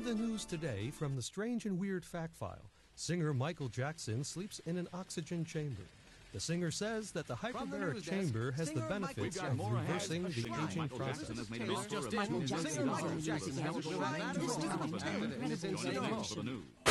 the news today from the Strange and Weird Fact File. Singer Michael Jackson sleeps in an oxygen chamber. The singer says that the hyperbaric chamber has the benefits of reversing the aging process. It's just Michael Jackson.